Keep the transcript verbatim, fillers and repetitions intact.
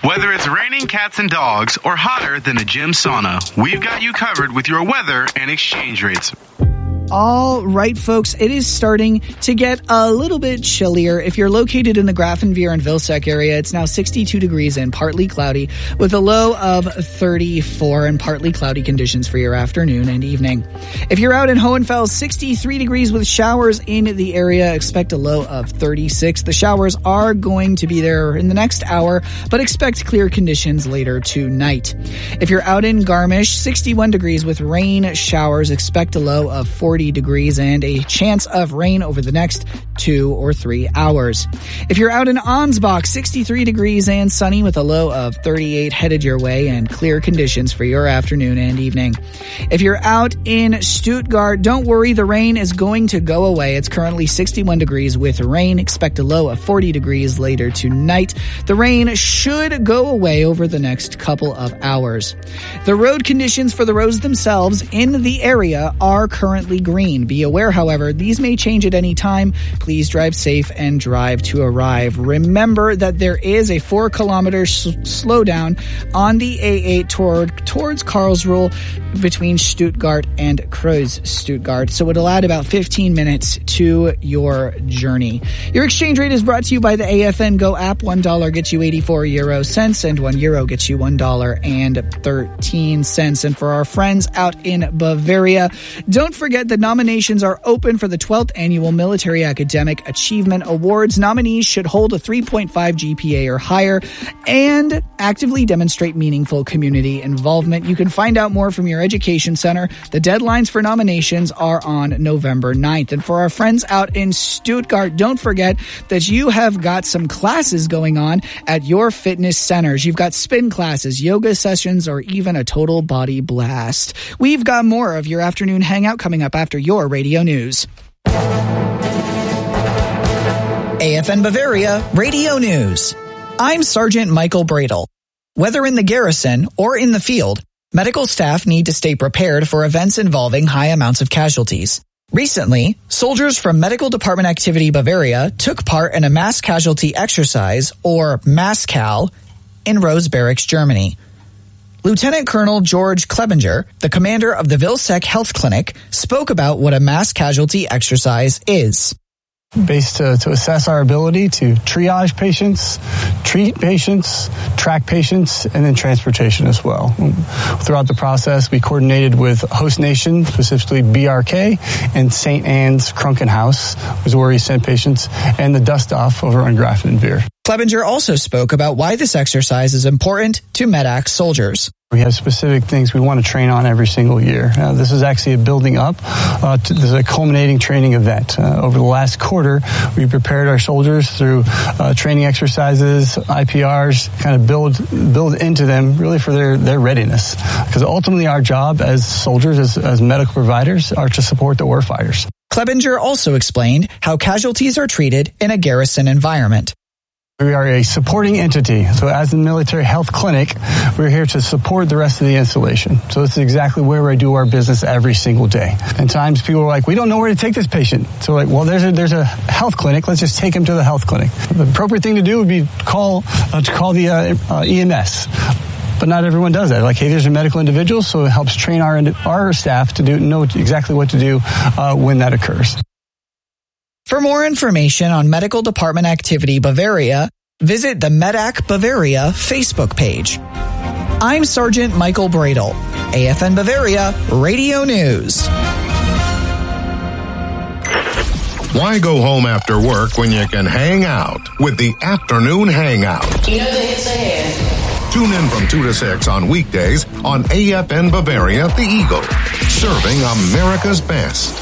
Whether it's raining cats and dogs or hotter than a gym sauna, we've got you covered with your weather and exchange rates. All right, folks, it is starting to get a little bit chillier. If you're located in the Grafenweer and Vilseck area, it's now sixty-two degrees and partly cloudy with a low of thirty-four and partly cloudy conditions for your afternoon and evening. If you're out in Hohenfels, sixty-three degrees with showers in the area. Expect a low of thirty-six. The showers are going to be there in the next hour, but expect clear conditions later tonight. If you're out in Garmisch, sixty-one degrees with rain showers. Expect a low of forty degrees and a chance of rain over the next two or three hours. If you're out in Ansbach, sixty-three degrees and sunny with a low of thirty-eight headed your way and clear conditions for your afternoon and evening. If you're out in Stuttgart, don't worry, the rain is going to go away. It's currently sixty-one degrees with rain. Expect a low of forty degrees later tonight. The rain should go away over the next couple of hours. The road conditions for the roads themselves in the area are currently green. Be aware, however, these may change at any time. Please drive safe and drive to arrive. Remember that there is a four kilometer s- slowdown on the A eight toward, towards Karlsruhe between Stuttgart and Kreuz Stuttgart. So it'll add about fifteen minutes to your journey. Your exchange rate is brought to you by the A F N Go app. One dollar gets you eighty-four euro cents and one euro gets you one dollar and thirteen cents. And for our friends out in Bavaria, don't forget that nominations are open for the twelfth Annual Military Academic Achievement Awards. Nominees should hold a three point five G P A or higher and actively demonstrate meaningful community involvement. You can find out more from your education center. The deadlines for nominations are on November ninth. And for our friends out in Stuttgart, don't forget that you have got some classes going on at your fitness centers. You've got spin classes, yoga sessions, or even a total body blast. We've got more of your afternoon hangout coming up after your radio news. A F N Bavaria Radio News. I'm Sergeant Michael Bradle. Whether in the garrison or in the field, medical staff need to stay prepared for events involving high amounts of casualties. Recently, soldiers from Medical Department Activity Bavaria took part in a mass casualty exercise, or MASCAL, in Rose Barracks, Germany. Lieutenant Colonel George Klebinger, the commander of the Vilseck Health Clinic, spoke about what a mass casualty exercise is. Based to, to assess our ability to triage patients, treat patients, track patients, and then transportation as well. Throughout the process, we coordinated with host nation, specifically B R K, and Saint Anne's Krankenhaus was where we sent patients, and the dust off over on Grafenweer. Klebinger also spoke about why this exercise is important to MEDAC soldiers. We have specific things we want to train on every single year. Uh, this is actually a building up. Uh, to, this is a culminating training event. Uh, over the last quarter, we prepared our soldiers through uh, training exercises, I P Rs, kind of build build into them really for their, their readiness. Because ultimately our job as soldiers, as, as medical providers, are to support the warfighters. Klebinger also explained how casualties are treated in a garrison environment. We are a supporting entity. So as the military health clinic, we're here to support the rest of the installation. So this is exactly where we do our business every single day. And times people are like, we don't know where to take this patient. So like, well, there's a, there's a health clinic. Let's just take him to the health clinic. The appropriate thing to do would be call, uh, to call the uh, uh, E M S. But not everyone does that. Like, hey, there's a medical individual, so it helps train our our staff to do know exactly what to do uh, when that occurs. For more information on Medical Department Activity Bavaria, visit the MEDAC Bavaria Facebook page. I'm Sergeant Michael Bradle, A F N Bavaria Radio News. Why go home after work when you can hang out with the Afternoon Hangout? You know the hits ahead. Tune in from two to six on weekdays on A F N Bavaria, The Eagle, serving America's best.